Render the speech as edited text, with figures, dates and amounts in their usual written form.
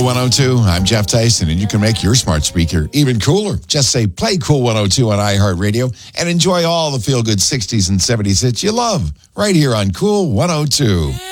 102. I'm Jeff Tyson, and you can make your smart speaker even cooler. Just say Play Cool 102 on iHeartRadio and enjoy all the feel-good 60s and 70s hits you love right here on Cool 102.